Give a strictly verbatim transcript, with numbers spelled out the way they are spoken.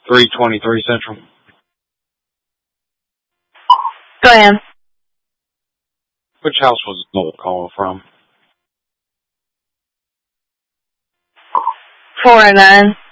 three twenty-three Central. Go ahead. Which house was the call from? four oh nine.